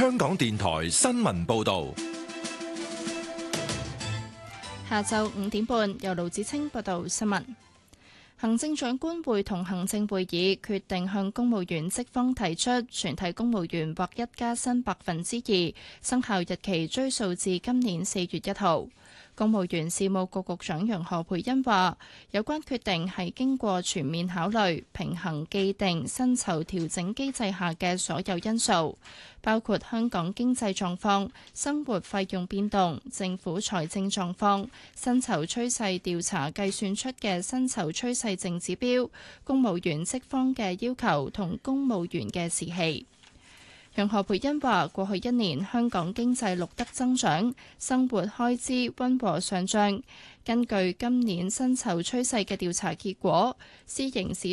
香港電台新聞報道。 下晝5點半，由盧子清報道新聞。行政長官會同行政會議決定向公務員職方提出全體公務員獲一加薪2%，生效日期追溯至今年4月1號。公務員事務局局長楊何蓓茵話：有關決定係經過全面考慮，平衡既定薪酬調整機制下嘅所有因素，包括香港經濟狀況、生活費用變動、政府財政狀況、薪酬趨勢調查計算出嘅薪酬趨勢淨指標、公務員職方嘅要求同公務員嘅士氣。楊何蓓茵話：過去1年香港經濟錄得增長，生活開支溫和上漲。根據今年薪酬趨勢嘅調查結果，私營市